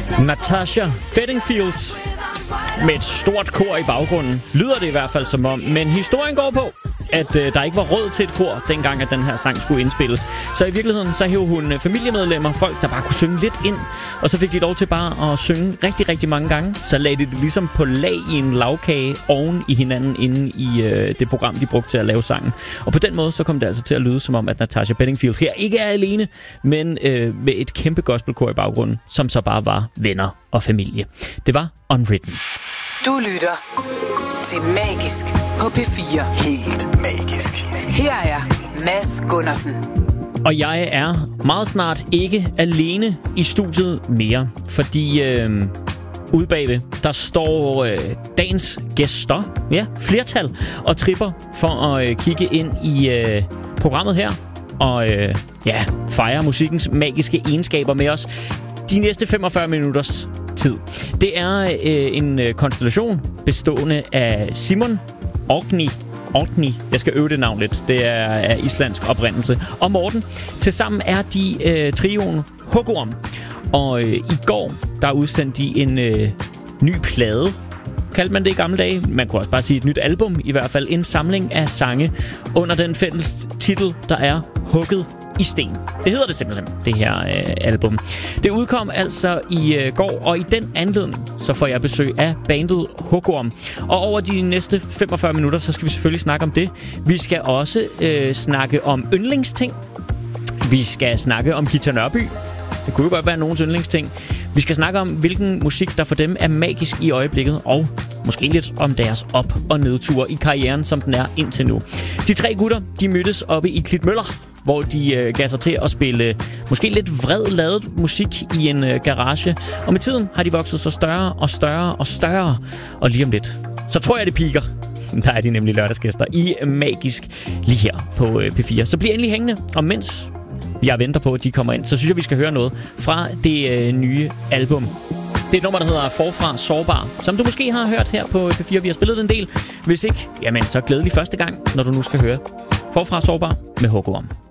Natasha Bedingfield med et stort kor i baggrunden. Lyder det i hvert fald som om. Men historien går på, at der ikke var råd til et kor, dengang at den her sang skulle indspilles. Så i virkeligheden, så hævde hun familiemedlemmer, folk der bare kunne synge lidt ind. Og så fik de lov til bare at synge rigtig, rigtig mange gange. Så lagde de det ligesom på lag i en lavkage oven i hinanden inde i det program, de brugte til at lave sangen. Og på den måde, så kom det altså til at lyde som om, at Natasha Bedingfield her ikke er alene, men med et kæmpe gospelkor i baggrunden, som så bare var venner og familie. Det var Unwritten. Du lytter til Magisk på P4. Helt magisk. Her er Mads Gundersen. Og jeg er meget snart ikke alene i studiet mere, fordi ude bagved, der står dagens gæster, ja, flertal, og tripper for at kigge ind i programmet her, og fejre musikkens magiske egenskaber med os de næste 45 minutters tid. Det er en konstellation bestående af Simon Orkney, jeg skal øve det navn lidt, det er af islandsk oprindelse, og Morten. Tilsammen er de trioen Hugorm. Og i går, der udsendte de en ny plade, kaldte man det i gamle dage. Man kunne også bare sige et nyt album, i hvert fald en samling af sange under den fælles titel, der er Hugget i sten. Det hedder det simpelthen, det her album. Det udkom altså i går, og i den anledning, så får jeg besøg af bandet Hugorm. Og over de næste 45 minutter, så skal vi selvfølgelig snakke om det. Vi skal også snakke om yndlingsting. Vi skal snakke om Ghita Nørby. Det kunne jo godt være nogens yndlingsting. Vi skal snakke om, hvilken musik, der for dem er magisk i øjeblikket, og måske lidt om deres op- og nedtur i karrieren, som den er indtil nu. De tre gutter, de mødtes oppe i Klitmøller, hvor de gav sig til at spille måske lidt vredladet musik i en garage. Og med tiden har de vokset så større og større og større. Og lige om lidt, så tror jeg, det piker. Der er de nemlig lørdagsgæster i Magisk lige her på P4. Så bliv endelig hængende, og mens jeg venter på, at de kommer ind, så synes jeg, vi skal høre noget fra det nye album. Det er et nummer, der hedder Forfra Sårbar, som du måske har hørt her på P4. Vi har spillet en del. Hvis ikke, jamen så glædelig første gang, når du nu skal høre Forfra Sårbar med Hugorm.